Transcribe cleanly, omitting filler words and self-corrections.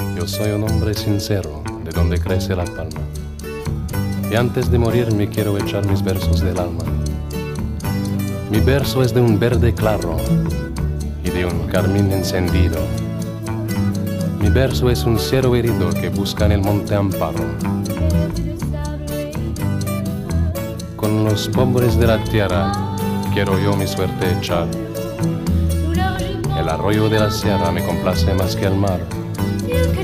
Yo soy un hombre sincero, de donde crece la palma. Y antes de morir me quiero echar mis versos del alma. Mi verso es de un verde claro y de un carmín encendido. Mi verso es un cielo herido que busca en el monte amparo. Con los pobres de la tierra quiero yo mi suerte echar. El arroyo de la sierra me complace más que el mar.